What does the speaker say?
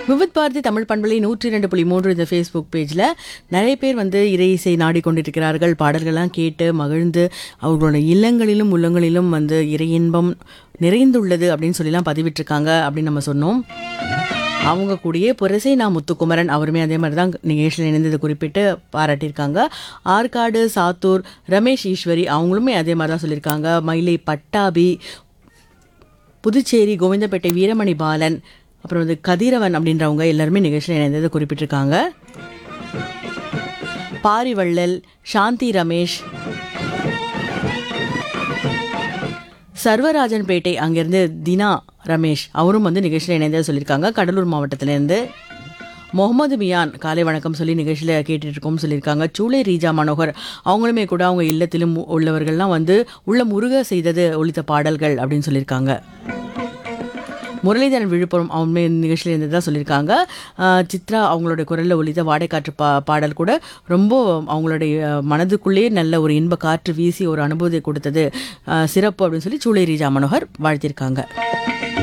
விவித் பாரதி தமிழ் பண்பலை 102.3 இந்த ஃபேஸ்புக் பேஜில் நிறைய பேர் வந்து இறை இசை நாடிக்கொண்டிருக்கிறார்கள். பாடல்கள்லாம் கேட்டு மகிழ்ந்து அவர்களோட இல்லங்களிலும் உள்ளங்களிலும் வந்து இறை இன்பம் நிறைந்துள்ளது அப்படின்னு சொல்லிலாம் பதிவிட்டிருக்காங்க அப்படின்னு நம்ம சொன்னோம். அவங்க கூடயே புரசை முத்துக்குமரன் அவருமே அதே மாதிரி தான் நிகழ்ச்சியில் இணைந்ததை குறிப்பிட்டு பாராட்டியிருக்காங்க. ஆற்காடு சாத்தூர் ரமேஷ் ஈஸ்வரி அவங்களுமே அதே மாதிரி தான் சொல்லியிருக்காங்க. மயிலை பட்டாபி, புதுச்சேரி கோவிந்தப்பேட்டை வீரமணி பாலன், அப்புறம் வந்து கதிரவன் அப்படின்றவங்க எல்லாருமே நிகழ்ச்சியில் இணைந்ததை குறிப்பிட்டிருக்காங்க. பாரிவள்ளல், சாந்தி ரமேஷ், சர்வராஜன் பேட்டை அங்கேருந்து தினா ரமேஷ் அவரும் வந்து நிகழ்ச்சியில் இணைந்ததை சொல்லியிருக்காங்க. கடலூர் மாவட்டத்திலேருந்து முகமது மியான் காலை வணக்கம் சொல்லி நிகழ்ச்சியில் கேட்டுட்ருக்கோம்னு சொல்லியிருக்காங்க. சூளை ரீஜா மனோகர் அவங்களுமே கூட அவங்க இல்லத்திலும் உள்ளவர்கள்லாம் வந்து உள்ள முருக செய்தது ஒலித்த பாடல்கள் அப்படின்னு சொல்லியிருக்காங்க. முரளிதரன் விழுப்புரம் அவங்க நிகழ்ச்சியில் இருந்து தான் சொல்லியிருக்காங்க. சித்ரா அவங்களோட குரலில் ஒலித்த வாடைக்காற்று பாடல் கூட ரொம்ப அவங்களுடைய மனதுக்குள்ளேயே நல்ல ஒரு இன்ப காற்று வீசி ஒரு அனுபவத்தை கொடுத்தது, சிறப்பு அப்படின்னு சொல்லி சூளை ரீஜா மனோகர் வாழ்த்தியிருக்காங்க.